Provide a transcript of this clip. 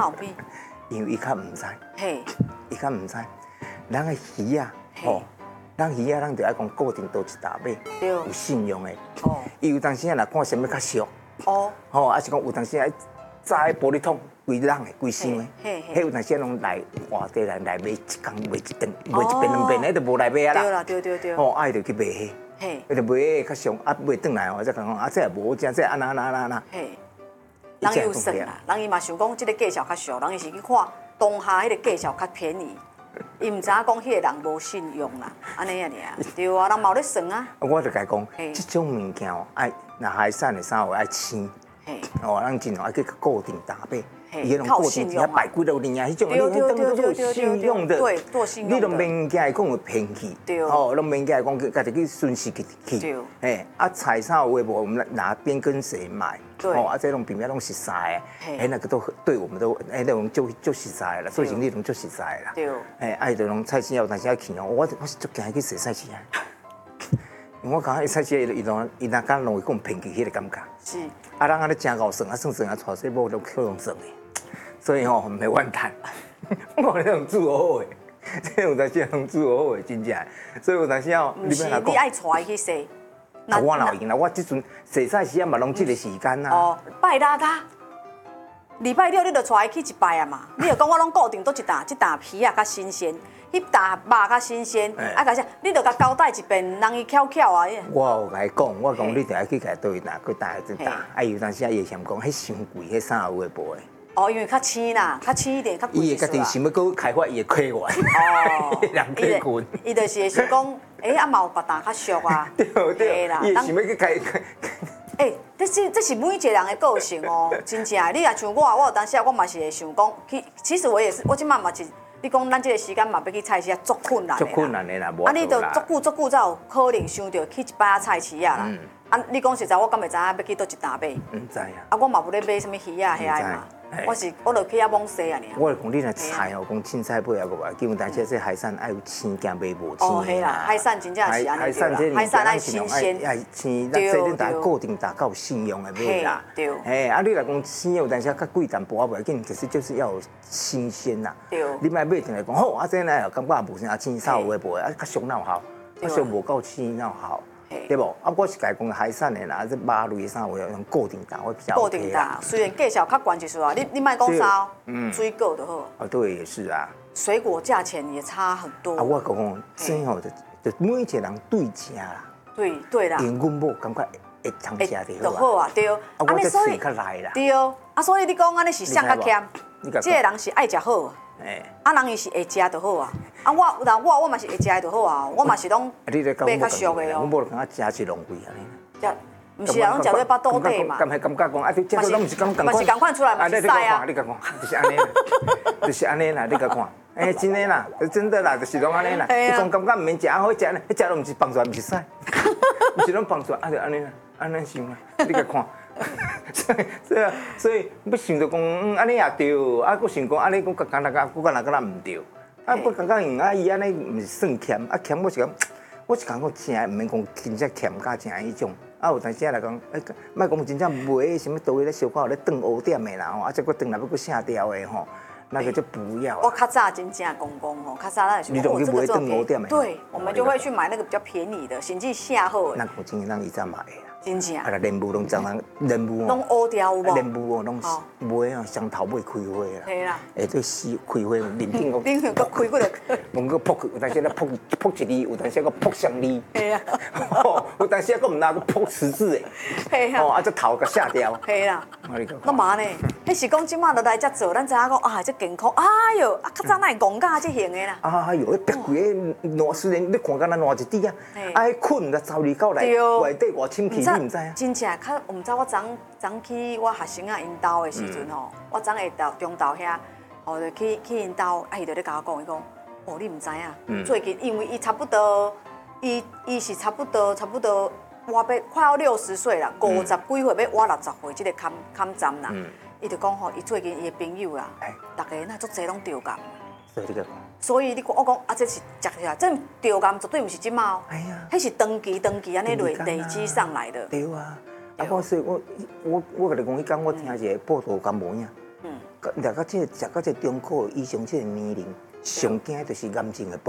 有比？ 因为伊较唔知， 嘿， 伊较唔知，人的鱼啊，吼，咱鱼啊，咱就爱讲固定多一大尾，有信用的。哦，伊有当时啊，若看什么较俗，哦，吼，还是讲有当时啊，炸的玻璃桶，规人的，规箱的，迄有当时拢来外地来卖一工卖一顿，卖一遍两遍，迄就无来买啊啦。 对啦，对。 吼，爱就去卖迄，迄就卖迄较俗，啊卖转来哦，再讲啊，这也无正，这安那。嘿。 人有算啦，人伊嘛想讲，即个价钱较俗，人伊是去看当下迄个价钱较便宜，伊唔知影讲迄个人无信用啦，安尼啊尔，对啊，人嘛有咧算啊。 我就甲伊讲，即种物件哦，爱若海产的啥话爱青，哦，咱尽量爱去固定搭配。伊迄种固定只摆几多年啊，迄种你当做有信用的， 对，做信用的。 你拢免惊伊讲会骗去，哦，拢免惊伊讲家己去损失去，嘿，啊菜啥有诶无，我们哪边跟谁买，哦，啊这种品牌拢实在诶，哎那个都对我们都哎那种就实在啦，做生意拢就实在啦，对，哎爱着拢菜市有当时要去哦，我是足惊去洗菜市啊。我感觉菜市伊若敢容易讲骗去迄个感觉，是，啊人安尼真够算啊，算啊，娶媳妇都靠用算诶。所以吼，没完蛋。我那种做好诶，这有当时能做好诶，真正。所以有当时哦， 你要讲，你爱带去洗。 我老赢啦，我即阵洗菜时啊嘛，拢即个时间啊。 哦，拜六噶，礼拜六你就带去一摆啊嘛。你就讲我拢固定倒一担，这担皮啊较新鲜，迄担肉较新鲜。啊，开始你就甲交代一遍，人伊巧啊。 我有甲伊讲，我讲你定爱去甲倒一担，去担一担。啊，有当时啊，伊会嫌讲，迄伤贵，迄啥有诶无诶。哦， 因为较轻啦，较轻一点，较贵。 伊会家己想要搁开发伊的客源，哦，人客群。 伊就是会想讲，啊嘛有别担较俗啊， 对啦，伊想要去开。 这是每一个人的个性哦，真正。你也像我有当时我嘛是会想讲，其实我也是，我即摆嘛是，你讲咱这个时间嘛要去菜市啊，足困难的。足困难的啦， 啊，你就足久才有可能想到去一摆菜市啊啦。啊，你讲实在，我敢会知影要去倒一担买？唔知啊。啊，我嘛无咧买什么鱼啊，遐个嘛。我就去遐懵洗啊尔。 我讲你若菜哦，讲凊彩买也无要紧，但是这海产爱有青姜买无青。 哦，嘿啦，海产真正是安尼。 海产爱新鲜， 爱青，咱这恁大固定打够信用的买啦。对。哎，啊，你若讲青有，但是较贵淡薄也无要紧，就是要有新鲜啦。对。你莫买进来讲好，啊，这呢感觉无啥青啥有诶无诶，啊，较俗哪有效？较俗无够青哪有效？对不？啊，我是家讲海产的啦，这肉类啥有用固定打会比较 OK 啦。固定打， 虽然价钱较悬就是啊，你莫讲啥，水果就好。 啊，对，也是啊。 水果价钱也差很多。 啊，我讲真吼，就每一个人对食啦。 对啦。 因阮某感觉会通食就好啊，对。啊， 我所以较来啦。 对，啊，所以你讲安尼是啥较欠？这个人是爱食好。啊，人伊是会食就好啊。啊，我嘛是会食的就好啊。我嘛是拢买较俗的哦。 我无感觉食是浪费安尼。 毋是啊，拢食咧巴肚底嘛。 感觉讲啊，这拢毋是讲嘛是共款出来嘛是晒啊。 你甲看，就是安尼，就是安尼啦。你甲看，真的啦，真的啦，就是拢安尼啦。你讲感觉毋免食，好食呢，迄食都毋是放出来，毋是晒，毋是拢放出来，啊就安尼啦，安尼想啦，你甲看。所以要想着讲，安尼也对，啊，佫想讲安尼，佫感觉毋对，啊，佫感觉啊，伊安尼毋是算欠，啊欠我是讲真，毋免讲真正欠甲真迄种，啊有当时来讲，莫讲真正买什么倒位咧小可咧断乌点的啦吼，啊，再佫断来要佫下掉的吼，那个就不要。 我较早真正公吼，较早咱会想， 你总去买断乌点的。 对，我们就会去买那个比较便宜的，甚至下好的。 那我真咱以前买的。 真正。 啊，莲雾拢常常莲雾哦， 拢乌掉有无？ 莲雾哦，拢买啊，双头尾开花啦。 系啦。 对死开花，面顶个。顶个开过来。 问个扑，有当时咧扑一粒，有当时个扑双粒。 系啊。 有当时个唔拿个扑十字诶。 系啊。 哦，啊，这头个下掉。 系啦。干嘛呢？迄是讲即马就来遮做，咱知影讲啊，这健康，哎哟，啊，较早哪会戆甲这型的啦。 哎哟，迄白贵个烂，虽然你看敢若烂一滴啊，啊，迄困才12到来，内底偌深气。你唔知啊？ 真正，较毋知我昨去我学生啊因兜的时阵吼，我昨下到中昼遐，吼就去因兜，啊伊就咧甲我讲，伊讲，哦你毋知影，最近因为伊差不多，伊是差不多，我要快要60岁啦，50几岁要我60岁即个坎站啦，伊就讲吼，伊最近伊的朋友啦，大家那足侪拢着感。所以你讲，我讲啊，这是食起来，这着感绝对毋是即马哦，迄是长期安尼累积上来的。 对啊，啊，所以我甲你讲，迄天我听一个报道感无影， 食到这中考以上这个年龄，上惊就是癌症的